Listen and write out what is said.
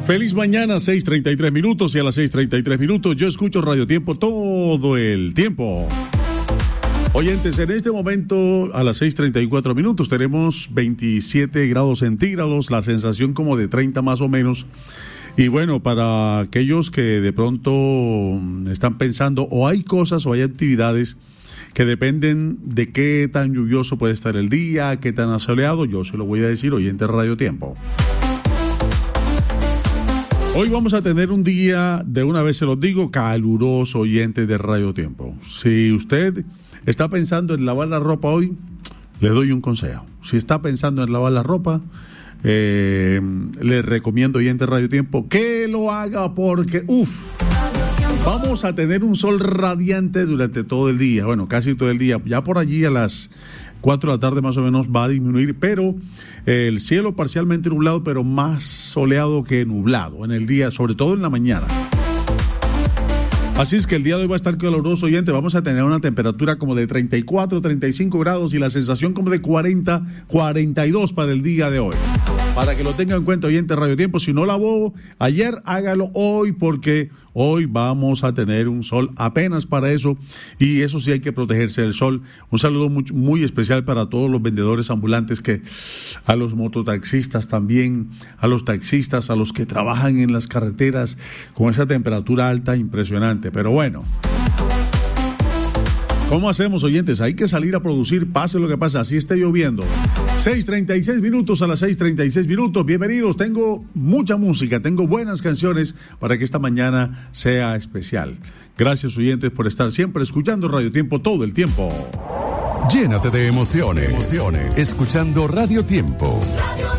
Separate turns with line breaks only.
Feliz mañana, 6:33 minutos, y a las 6:33 minutos yo escucho Radio Tiempo todo el tiempo. Oyentes, en este momento a las 6:34 minutos tenemos 27 grados centígrados, la sensación como de 30 más o menos. Y bueno, para aquellos que de pronto están pensando o hay cosas o hay actividades que dependen de qué tan lluvioso puede estar el día, qué tan asoleado, yo se lo voy a decir, oyentes Radio Tiempo. Hoy vamos a tener un día, de una vez se los digo, caluroso, oyentes de Radio Tiempo. Si usted está pensando en lavar la ropa hoy, le doy un consejo. Si está pensando en lavar la ropa, le recomiendo, oyentes de Radio Tiempo, que lo haga porque, vamos a tener un sol radiante durante todo el día, bueno, casi todo el día. Ya por allí a las 4 de la tarde más o menos va a disminuir, pero el cielo parcialmente nublado, pero más soleado que nublado en el día, sobre todo en la mañana. Así es que el día de hoy va a estar caluroso, oyente. Vamos a tener una temperatura como de 34, 35 grados y la sensación como de 40, 42 para el día de hoy. Para que lo tenga en cuenta, oyente Radio Tiempo. Si no lavó ayer, hágalo hoy, porque hoy vamos a tener un sol apenas para eso, y eso sí, hay que protegerse del sol. Un saludo muy especial para todos los vendedores ambulantes, a los mototaxistas también, a los taxistas, a los que trabajan en las carreteras con esa temperatura alta impresionante. Pero bueno, ¿cómo hacemos, oyentes? Hay que salir a producir, pase lo que pase, así esté lloviendo. 6:36 minutos, a las 6:36 minutos. Bienvenidos, tengo mucha música, tengo buenas canciones para que esta mañana sea especial. Gracias, oyentes, por estar siempre escuchando Radio Tiempo todo el tiempo.
Llénate de emociones. Escuchando Radio Tiempo.